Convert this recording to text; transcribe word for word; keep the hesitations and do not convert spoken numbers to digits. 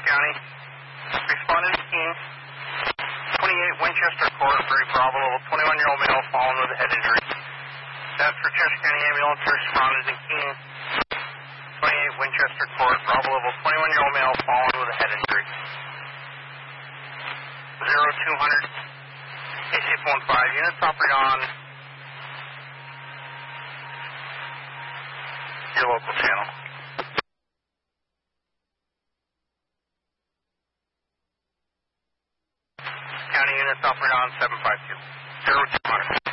County. Responded to Keene. twenty-eight Winchester Court, Bree Bravo, level twenty-one-year-old male fallen with a head injury. That's for Chester County Ambulance. Responded to Keene. twenty-eight Winchester Court, Bravo, level twenty-one-year-old male fallen with a head injury. zero two hundred, eight six one five, units operate on your local channel. County units operate on seven five two, zero two hundred.